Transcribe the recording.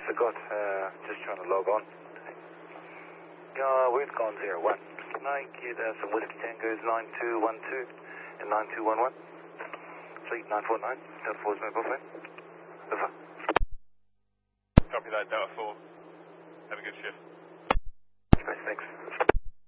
forgot. Just trying to log on. We've gone 01. Nike, some Whiskey Tangos 9212 and 9211. Fleet 949. Delta 4's mobile phone. Over. Copy that, Delta 4. Have a good shift.